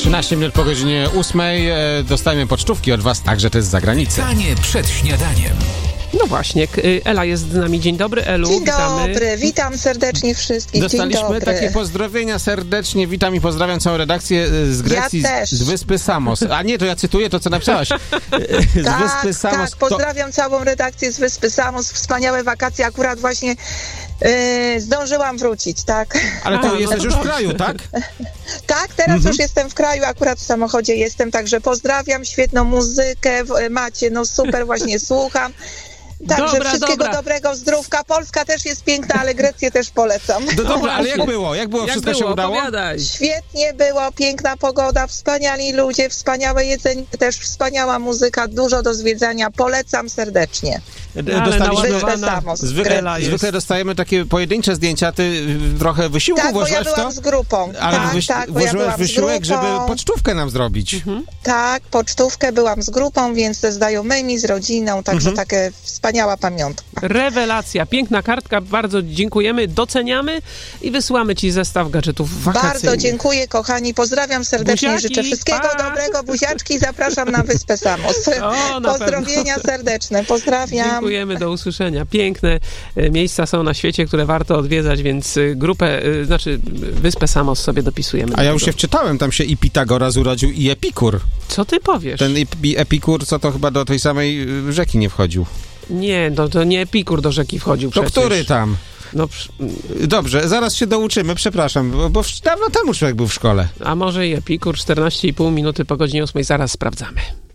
13 minut po godzinie 8. Dostajemy pocztówki od was, także to jest z zagranicy. Pytanie przed śniadaniem. No właśnie, Ela jest z nami. Dzień dobry, Elu. Dzień witamy. dobry, witam serdecznie wszystkich. Dostaliśmy Dzień dobry. takie pozdrowienia serdecznie. Witam i pozdrawiam całą redakcję z Grecji, Ja też. z wyspy Samos. A nie, to ja cytuję to, co napisałaś. Z wyspy Samos. Tak, pozdrawiam całą redakcję z wyspy Samos. Wspaniałe wakacje, akurat właśnie zdążyłam wrócić, tak? Ale to jesteś już w kraju, tak? Tak, teraz już jestem w kraju, akurat w samochodzie jestem, także pozdrawiam, świetną muzykę macie, no super, właśnie słucham. Także wszystkiego dobrego, zdrówka. Polska też jest piękna, ale Grecję też polecam. No dobra, ale jak było? Jak było? Wszystko się udało? Opowiadaj. Świetnie było, piękna pogoda, wspaniali ludzie, wspaniałe jedzenie, też wspaniała muzyka, dużo do zwiedzania. Polecam serdecznie. Dostaliśmy... Wyspę Samos. Zwykle dostajemy takie pojedyncze zdjęcia. Ty trochę wysiłku Tak, bo ja włożyłaś w to? byłam z grupą. Ale bo ja byłam wysiłek, z grupą. żeby pocztówkę nam zrobić. Tak, pocztówkę byłam z grupą, więc ze znajomymi, z rodziną, także takie wspaniała pamiątka. Rewelacja, piękna kartka, bardzo dziękujemy, doceniamy i wysyłamy ci zestaw gadżetów wakacyjnych. Bardzo dziękuję, kochani, pozdrawiam serdecznie, Buziaki, życzę wszystkiego dobrego, buziaczki, zapraszam na Wyspę Samos. Na Pozdrowienia serdeczne, pozdrawiam. Dziękujemy, do usłyszenia. Piękne miejsca są na świecie, które warto odwiedzać, więc Wyspę Samos sobie dopisujemy. A ja już się wczytałem, tam się i Pitagoras urodził, i Epikur. Co ty powiesz? Ten Epikur, co to chyba do tej samej rzeki nie wchodził. Nie, to nie Epikur do rzeki wchodził To przecież. który tam? No, Dobrze, zaraz się douczymy, przepraszam, bo dawno temu człowiek był w szkole. a może i Epikur, 14,5 minuty po godzinie 8, zaraz sprawdzamy.